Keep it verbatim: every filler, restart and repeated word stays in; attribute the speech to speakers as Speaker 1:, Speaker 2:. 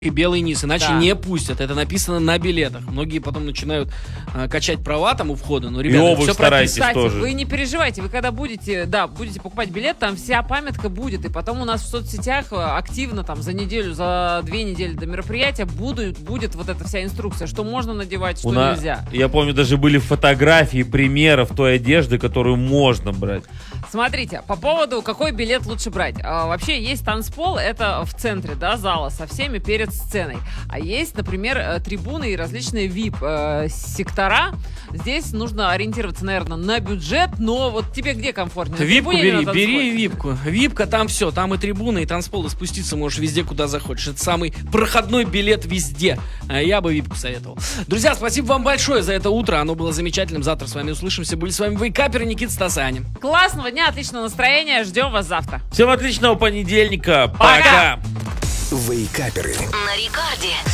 Speaker 1: и белый низ, иначе
Speaker 2: Да.
Speaker 1: не пустят. Это написано на билетах. Многие потом начинают э, качать права там у входа. Но,
Speaker 3: И
Speaker 1: ребята,
Speaker 3: обувь
Speaker 1: все
Speaker 3: старайтесь
Speaker 2: Кстати,
Speaker 3: тоже.
Speaker 2: вы не переживайте, вы когда будете, да, будете покупать билет, там вся памятка будет, и потом у нас в соцсетях э, активно там за неделю, за две недели до мероприятия будут, будет вот эта вся инструкция, что можно надевать, что
Speaker 3: У на-
Speaker 2: нельзя.
Speaker 3: Я помню, даже были фотографии примеров той одежды, которую можно брать.
Speaker 2: Смотрите, по поводу, какой билет лучше брать. А, вообще есть танцпол, это в центре, да, зала, со всеми перед сценой. А есть, например, э, трибуны и различные вип-сектора. Здесь нужно ориентироваться, наверное, на бюджет, но вот тебе где комфортнее? На
Speaker 1: Випку
Speaker 2: трибуне или
Speaker 1: бери,
Speaker 2: на
Speaker 1: бери
Speaker 2: танцполе?
Speaker 1: випку. Випка, там все, там и трибуна, и танцпол, и спуститься можешь везде, куда захочешь. Это самый проходной билет везде. А я бы випку советовал. Друзья, спасибо вам большое за это утро, оно было замечательным. Завтра с вами услышимся. Были с вами вейкаперы Никита Стасани.
Speaker 2: Классного дня, отличного настроения, ждем вас завтра.
Speaker 3: Всем отличного понедельника.
Speaker 2: Пока.
Speaker 3: Пока.
Speaker 4: Вейкаперы.
Speaker 5: На рекорде.